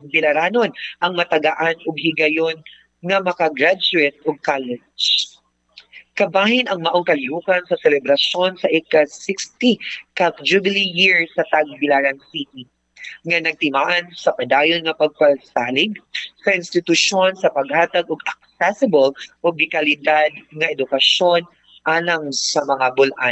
Tagbilaranon ang matagaan ug higayon nga makagraduate og college. Kabahin ang maong kalihukan sa selebrasyon sa ika-60 ka Jubilee Year sa Tagbilaran City nga nagtimaan sa padayon nga pagpasalig sa institusyon sa paghatag og accessible ug gikalidad nga edukasyon alang sa mga bul-an.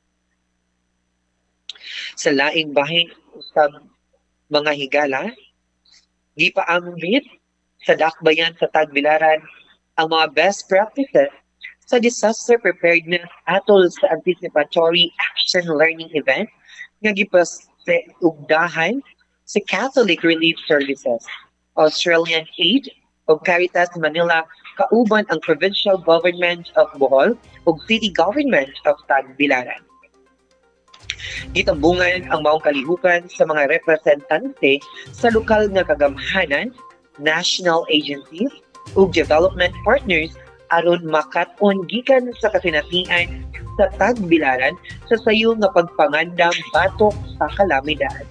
Sa laing bahin usab mga higala, gipaambit sa dakbayan sa Tagbilaran ang mga best practices sa disaster preparedness atol sa anticipatory action learning event nga gipasugdahan sa Catholic Relief Services, Australian Aid o Caritas Manila kauban ang Provincial Government of Bohol ug City Government of Tagbilaran. Gitambungan ang maong kalihukan sa mga representante sa lokal nga kagamhanan, national agencies ug development partners aron makat-on gikan sa kasinatian sa Tagbilaran sa sayo nga pagpangandam batok sa kalamidad.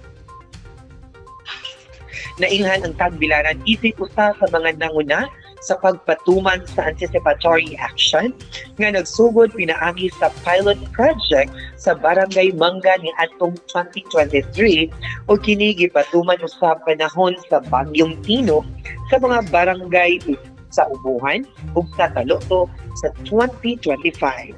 Nailhan ang Tagbilaran isip usa sa mga nanguna sa pagpatuman sa anticipatory action nga nagsugod pinaagi sa pilot project sa Barangay Manga ni atong 2023 o kini gipatuman usab panahon sa Bagyong Tino sa mga barangay sa Ubuhan ug sa Taloto sa 2025.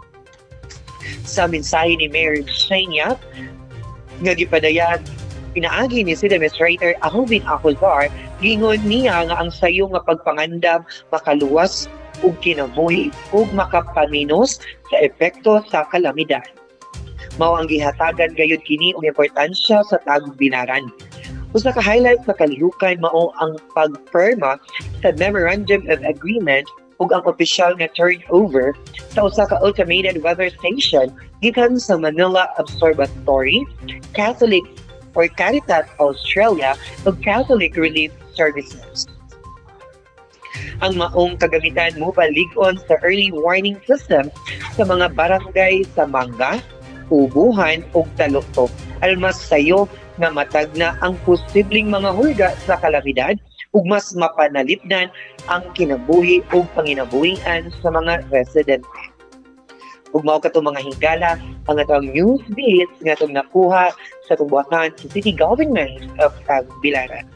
Sa mensahe ni Mayor Shania nga gipadayag pinaagi ni City Administrator Alvin Acuzar, gingon niya nga ang sayo nga pagpangandam makaluwas ug kinabuhi ug makapaminos sa epekto sa kalamidad. Mao ang gihatagan gayud kini og importansya sa Tagbilaran. Usa ka highlight sa kalihukan mao ang pagpirma sa Memorandum of Agreement ug ang opisyal nga turnover sa usa ka automated weather station gikan sa Manila Observatory, Catholic or Caritas Australia ug Catholic Relief Services. Ang maong kagamitan mo palig-on sa early warning system sa mga barangay sa Manga, Ubuhan ug Taloto aron mas sayo nga matag na ang posibleng mga hulga sa kalamidad ug mas mapanalipdan ang kinabuhi ug panginabuhian sa mga residente. Ug mao kato mga higala ang atong news beats nga atong nakuha sa tubuhan sa City Government of Tagbilaran.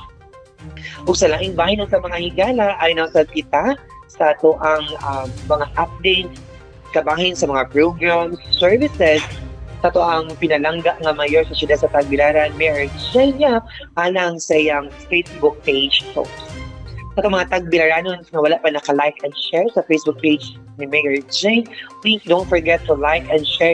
Ug sa laing bahin sa mga higala ay nasa kita sa ato ang mga updates kabahin sa mga programs, services sa ato ang pinalangga nga mayor sa siyudad sa Tagbilaran, Mayor Shania, alang sa iyang Facebook page post. Sa mga Tagbilaranon na wala pa naka-like and share sa Facebook page ni Mayor Jane, please don't forget to like and share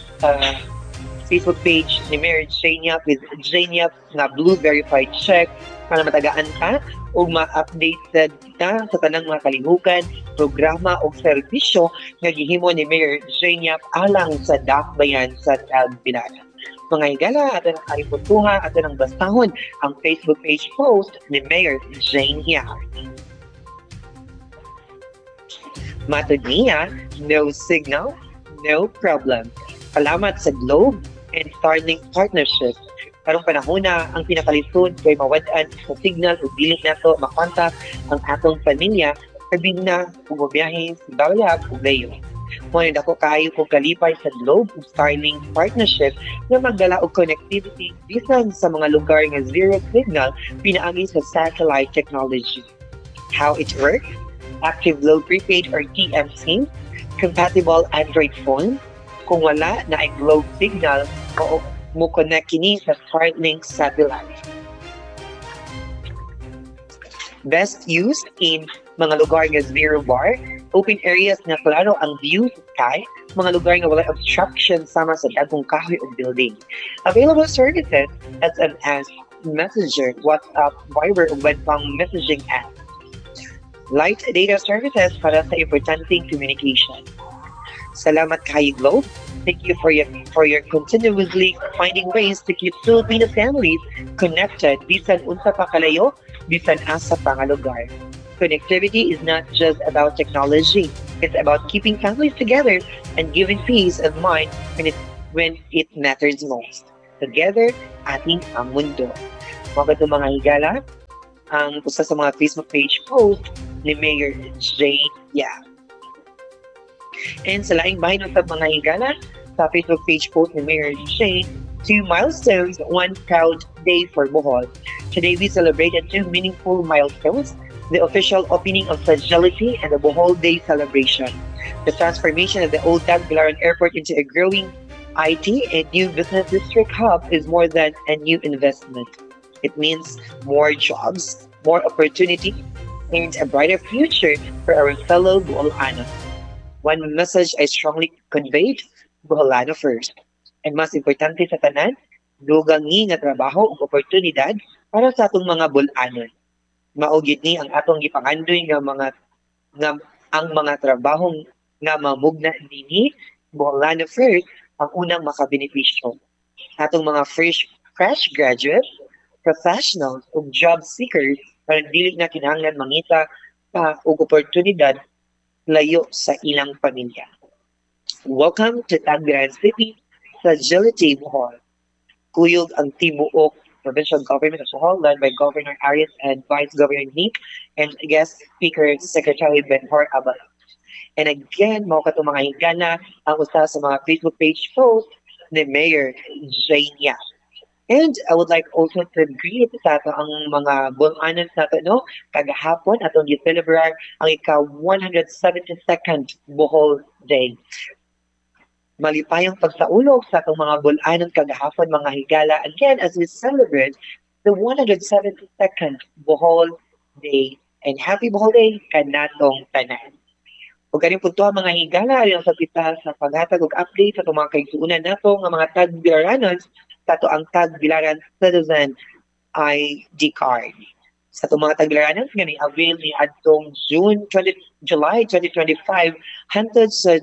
Facebook page ni Mayor Jane with Jane nga blue verified check para matagaan ka o ma-updated ka sa tanang mga kalihukan, programa o serbisyo nga gihimo ni Mayor Jane alang sa dakbayan sa Tagbilaran. Mga higala, ato ng kalipuntuha, ato ng bastahon ang Facebook page post ni Mayor Jane Hiar. Matod niya, no signal, no problem. Salamat sa Globe and Starlink partnership. Karong panahon na ang pinakalisod kay mawadaan sa signal o dili nato makontak ang atong pamilya kabing na bumabiyahe sa Balayag o Layo. Ngunit ako kayo kong kalipay sa Globe ug Starlink partnership na magdala og connectivity bisan sa mga lugar nga zero signal pinaagi sa satellite technology. How it works? Active Low Prepaid or TMC, compatible Android phone. Kung wala na ay Globe signal, mo connect kini sa Starlink satellite. Best used in mga lugar nga zero bar, open areas nga klaro ang view sa sky, mga lugar nga wala obstruction sama sa dagkong kahoy o building. Available services SMS, Messenger, WhatsApp, Viber ug iba pang messaging apps. Light data services para sa importanteng communication. Salamat kay Globe. Thank you for your continuously finding ways to keep Filipino families connected bisan unsa pa kalayo, bisan asa pa nga lugar. Connectivity is not just about technology. It's about keeping families together and giving peace of mind when it matters most. Together, ating ang mundo. Mga higala, ang usa sa mga Facebook page post ni Mayor Jane Yap. And sa laing bahay ng mga higala, sa Facebook page post ni Mayor Jane, 2 milestones, 1 proud day for Bohol. Today we celebrated 2 meaningful milestones, the official opening of Fragility and the Bohol Day celebration. The transformation of the old Tagbilaran Airport into a growing IT and new business district hub is more than a new investment. It means more jobs, more opportunity, and a brighter future for our fellow Boholanos. One message I strongly conveyed, Boholano first. And mas importante sa tanan, dugangi nga trabaho ug oportunidad para sa atong mga Bulanon. Maugid ni ang atong gipangandoy nga ang mga trabahong nga mamugna dinhi Boholano first ang unang makabenepisyo. Atong mga fresh graduates, professionals ug job seekers para dili na kinahanglan mangita pa og oportunidad layo sa ilang pamilya. Welcome to Tagbilaran City, Fragility, Bohol. Kuyog ang tibuok provincial government of Bohol led by Governor Arias and Vice Governor Nick and guest speaker Secretary Benhor Abad. And again, mao kato mga higala ang usa sa mga Facebook page post ni Mayor Jane Yap. And I would like also to greet sa ato ang mga Bulanon sa ato, no? Kagahapon atong gi-celebrate ang ika-172nd Bohol Day. Malipayong pagsaulog sa atong mga Bulanon kagahapon mga higala again as we celebrate the 172nd Bohol Day. And happy Bohol Day kanatong tanan. Ug kaning puntuhan mga higala ayon sa kita sa paghatag og update sa mga kaigsuonan nato nga mga Tagbilaranos sa ato ang Tagbilaran Citizen ID card. Sa ato mga Tagbilaranos nga ni-avail ni adtong July 2025 hangtod sa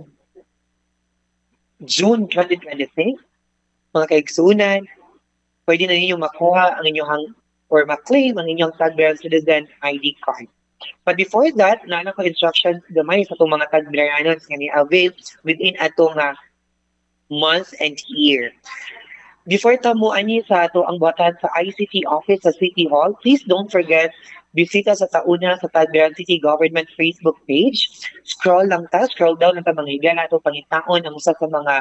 June 2026, mga kaigsuonan, pwede na ninyo makuha ang inyong or ma-claim ang inyong Tagbilaran Citizen ID card. But before that, naana ko instructions gamay sa itong mga Tagbilaranos nga ni-avail within atong month and year. Before tamo ani sa ato ang buhatan sa ICT office sa City Hall, please don't forget bisita sa tauna sa Tagbilaran City Government Facebook page. Scroll down lang ta mga higa nato pangitaon ang usa sa mga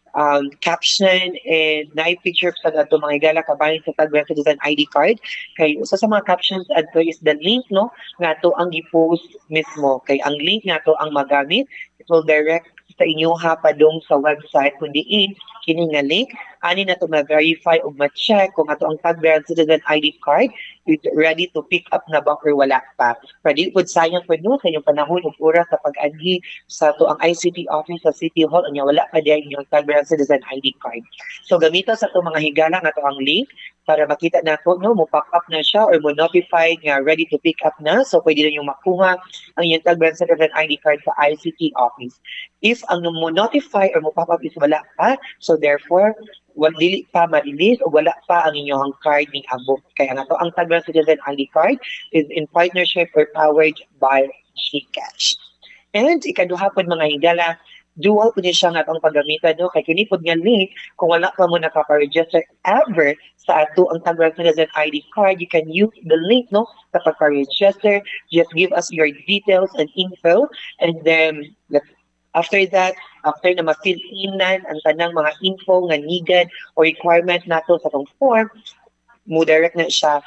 caption and na picture sa ato mga higala kabahin sa Tagbilaran Citizen ID card. Kay usa sa mga captions adto is the link no nga to ang gi-post mismo. Kay ang link nga to ang magamit, it will direct sa inyo ha padung sa website kundi kini nga link ani na to ma-verify ug ma-check kung ato ang Tagbilaran Citizen ID card is ready to pick up na ba or wala pa. Pwede pud sayang pud no sa inyong panahon ug oras sa pag-agi sa to ang ICT office sa City Hall unya wala pa diay inyong Tagbilaran Citizen ID card. So gamito sa to mga higala nga to ang link para makita nato no mo pop up na siya or mo notify nga ready to pick up na, so pwede na yung makuha ang inyong Tagbilaran Citizen ID card sa ICT office. If ang mo notify or mo pop up is wala pa, so therefore dili pa ma-release o wala pa ang inyong card ning abot. Kaya nga to ang Tagbilaran Citizen ID card is in partnership or powered by GCash. And ikaduha pod mga higala, dual po niya siya nga itong paggamitan, no? Kaya kinipod nga link, kung wala pa mo nakapa-register ever sa ato ang Tagbilaran Citizen ID card, you can use the link, no? Sa pagpa-register, just give us your details and info, and then after that, after na ma-fill inan ang tanang mga info nga needed or requirement nato sa itong form, mo direct na siya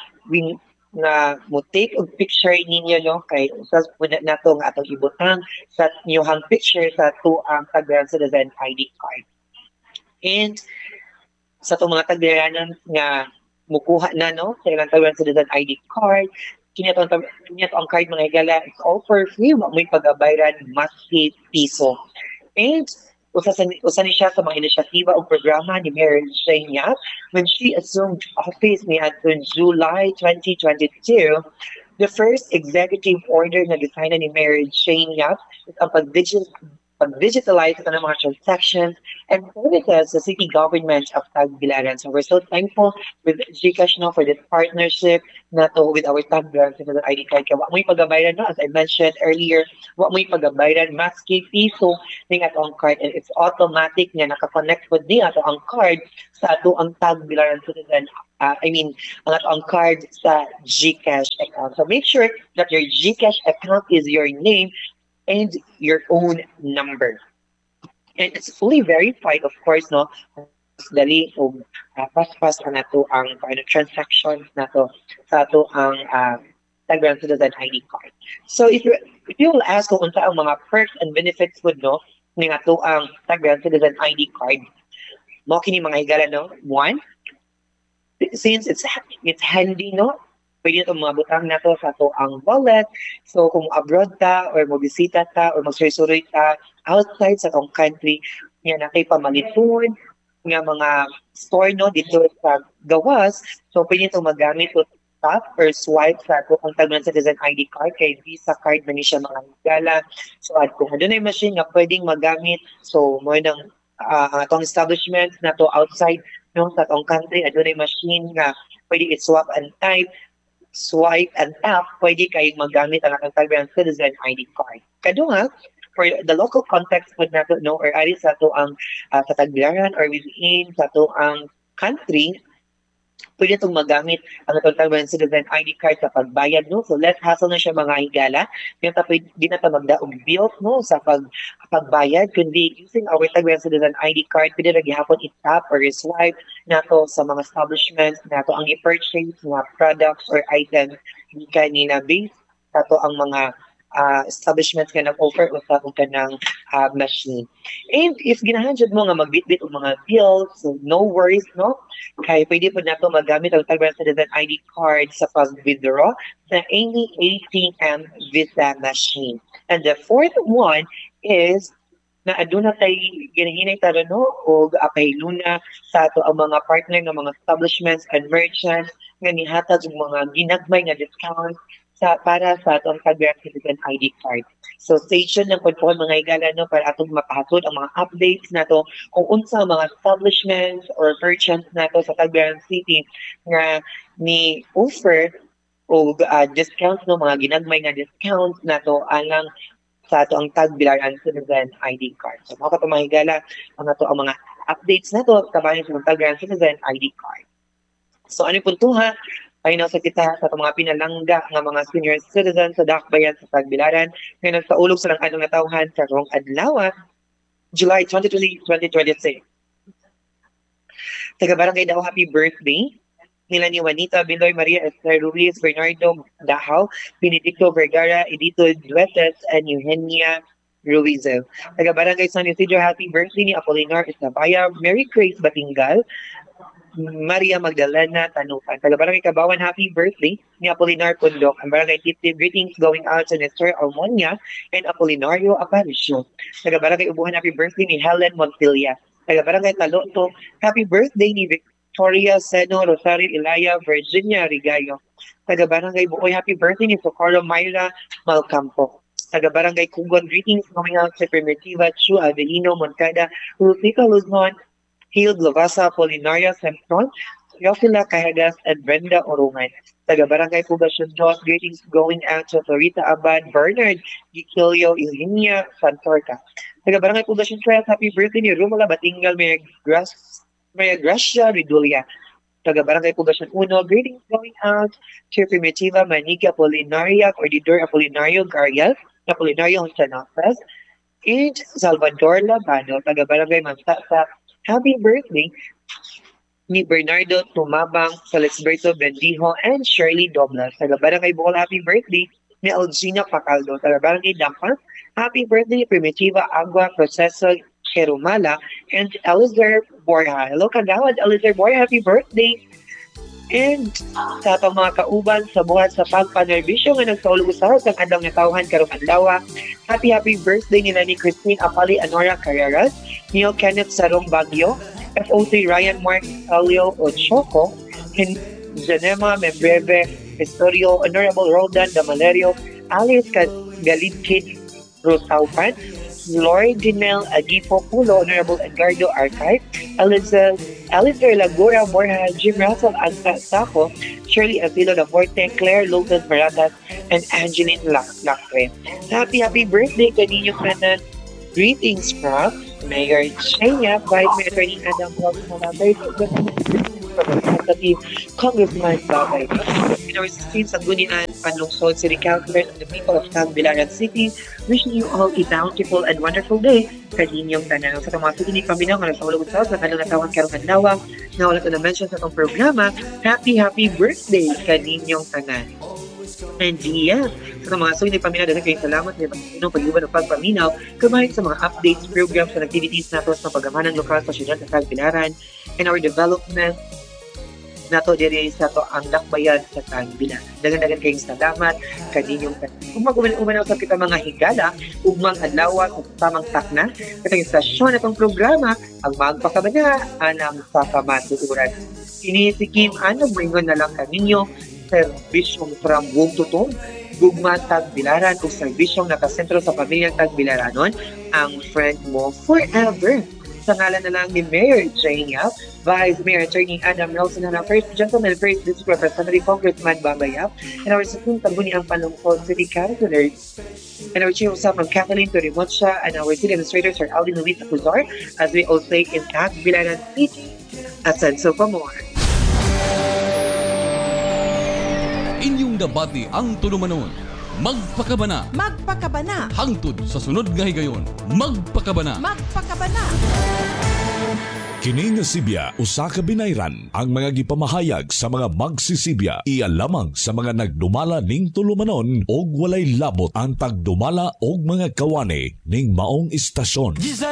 nga mo take og picture ninyo no kay usas pud nato nga atong ibutang sa inyong picture sa to ang Tagbilaran Citizen ID card. And sa to mga Tagbilaran nga mukuha na no sa ilang Tagbilaran Citizen ID card, kini ang card mga higala, it's all for free, wa mo'y pag-abayran maski piso. And usa ni siya sa mga inisyatiba o programa ni Mayor Jane Yap when she assumed office ni adtong July 2022. The first executive order na design ni Mayor Jane Yap is ang pag-digitalize ito ng mga transactions and services sa city government of Tagbilaran. So we're so thankful with GCash no, for this partnership nato with our Tagbilaran Citizen ID card. Kaya wak mo'y pag-abayran, no? As I mentioned earlier, wak mo'y pag-abayran maski piso ning ato ang card, and it's automatic nga naka-connect with ni ato ang card sa ato ang Tagbilaran Citizen ang card sa GCash account. So make sure that your GCash account is your name and your own number. And it's fully verified, of course, no? Mas dali o pas-pas na to ang transactions na to sa to ang Tagran Citizen ID card. So if you will ask kung unsa ang mga perks and benefits po no ni nga to ang Tagran Citizen ID card, mo kini mga higala no. One, since it's handy no, pwede itong mabutang na to sa to ang wallet. So kung abroad ta or mobisita ta or magsuroy ta outside sa tong country, nga na kay pamaliton nga mga store no dito sa gawas, so pwede itong magamit to tap or swipe sa to ang Tagban Citizen ID card kay Visa card man ni siya mga higala. So at kung adunay machine nga pwedeng magamit, so mo nang ang atong establishment na to outside no sa atong country adunay machine nga pwede i-swap and type, swipe and tap, pwede kayong magamit ang atong Tagban Citizen ID card. Kaduha, for the local context po nato no or ari sa to ang sa Tagbilaran or within sa to ang country, pwede itong magamit ang atong Tagban Citizen ID card sa pagbayad no. So less hassle na siya mga higala. Yung tapos di na ta magdaog bills no sa pagbayad, kundi using our Tagban Citizen ID card pwede ra gihapon i-tap or i-swipe nato sa mga establishments nato ang i-purchase nga products or items kanina based nato ang mga establishments nga nag-offer usa og kanang machine. And if ganahan jud mo nga magbitbit og mga bills, so no worries no. Kay pwede po nato magamit ang Tagban Citizen ID card sa pag-withdraw sa any ATM Visa machine. And the fourth one is na aduna tay ginahinay taro no og apahiluna sa ato ang mga partner ng mga establishments and merchants nga nihatag og mga ginagmay nga discounts para sa atong Tagban Citizen ID card. So station lang po mga higala no para atong mapahasod ang mga updates nato kung unsa ang mga establishments or merchants nato sa Tagbilaran City nga ni offer o discounts no mga ginagmay nga discounts nato alang sa ato ang Tagbilaran Citizen ID card. So mao ka mga higala ang ato ang mga updates nato kabayan sa Tagbilaran Citizen ID card. So ano puntuha? Ay sa kita sa mga pinalangga nga mga senior citizens sa Dakbayan sa Tagbilaran nga nagpaulog sa anong natawhan karong adlaw, July 23, 2026. Taga Barangay Dao, happy birthday nila ni Juanita Biloy, Maria Esther Ruiz, Bernardo Dahaw, Benedicto Vergara, Edito Duetes, and Eugenia Ruizo. Taga Barangay San Isidro, happy birthday ni Apolinar Isabaya, Mary Grace Batingal, Maria Magdalena Tanukan. Taga Barangay Kabawan, happy birthday ni Apolinar Pundok. Ang Barangay Tip-Tip, greetings going out to Nestor Almonia and Apolinario Aparicio. Taga Barangay Ubuhan, happy birthday ni Helen Montilla. Taga Barangay Taloto, happy birthday ni Victoria Seno Rosario Ilaya, Virginia Rigayo. Taga Barangay Buoy, happy birthday ni Socorro Mayra Malcampo. Taga Barangay Kugon, greetings going out to Primitiva, Chu Avelino Moncada, Rufika Luzon, Hill Glovasa, Polinaria Sempron, Teofila Cajagas, and Brenda Orungan. Taga Barangay Pugasyon Dos, greetings going out to Florita Abad, Bernard Gikilio, Eugenia Santorca. Taga Barangay Pugasyon 12, happy birthday ni Rumula Batingal, Maria Gracia Ridulia. Taga Barangay Pugasyon 1, greetings going out to Primitiva, Maniga Polinaria, Corridor Apolinario Gariel, Apolinario Honsanofres, and Salvador Labano. Taga Barangay Mansasa, happy birthday ni Bernardo Tumabang, Felixberto Bendijo, and Shirley Doblas. Taga Barangay Bukol, happy birthday ni Algina Pacaldo. Taga Barangay Dampa, happy birthday ni Primitiva Agua Proceso Cherumala and Elizer Borja. Hello kagawad, Elizer Borja, happy birthday! And sa atong mga kauban sa buhat sa pagpanerbisyo nga nagsaulog usahod ang adlaw nga tawhan karong adlaw, happy birthday nila ni Christine Apali Anora Carreras, Neil Kenneth Sarong Bagyo, FO3 Ryan Mark Elio Ochoco, Genema Membreve Historio, Honorable Roldan Damalerio, Alice Galidkid Rosaupan, Lord Dinel Agipo Pulo, Honorable Edgardo Arcay, Alistair Lagura Borja, Jim Russell Anta Saco, Shirley Avilo Laforte, Claire Lopez Maratas, and Angeline Lacre. Happy birthday kaninyo kanan. Greetings from Mayor Chenya, Vice Mayor Attorney Adam Blog, Representative Congressman Babay. In our 16th Sanggunian Panlungsod City Councilors and the people of Tagbilaran City, wishing you all a bountiful and wonderful day kaninyong tanan. Sa mga sugi ni Paminaw nga nagsaulog sa kanang natawan karong adlaw na wala ko na mention sa itong programa, happy birthday kaninyong tanan. And yeah, sa mga sugi ni Paminaw, daghang kayong salamat sa inyong pag-iwan ng pagpaminaw kumain sa mga updates, programs, and activities nato sa pagamanan lokal sa syudad ng Tagbilaran and our development nato diri sa to ang dakbayan sa Tagbilaran. Dagan-dagan kayong salamat kaninyong kung mag-umanaw sa kita mga higala ugmang adlaw ug tamang takna katong istasyon natong programa ang magpakabana anang sa kamatuturan. Kini si Kim ano bringon na lang kaninyo serbisyong trambong tutong gugma Tagbilaran ug serbisyong nakasentro sa pamilyang Tagbilaranon ang friend mo forever. Sa ngalan na lang ni Mayor Jane Yap, Vice Mayor Attorney Adam Nelson na First Gentleman, First District Representative Congressman Babay Yap, and our Supreme Sangguniang Panlungsod City Councilors, and our Chief of Staff from Kathleen Torimoncha, and our City Administrator Sir Alvin Luis Acuzar, as we all say in Tagbilaran City. Asenso pa more. Inyong debate ang tulumanon. Magpakabana. Magpakabana. Hangtod sa sunod nga higayon. Magpakabana. Magpakabana. Kini nga Sibya usa ka binayran ang mga gipamahayag sa mga magsisibya iya lamang sa mga nagdumala ning tulumanon og walay labot ang tagdumala og mga kawani ning maong istasyon.